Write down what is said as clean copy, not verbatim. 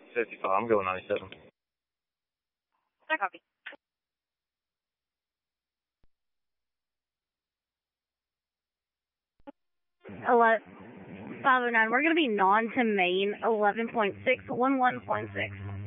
55. I'm going 97. I copy. 509. We're going to be non to main 11.6, 11.6.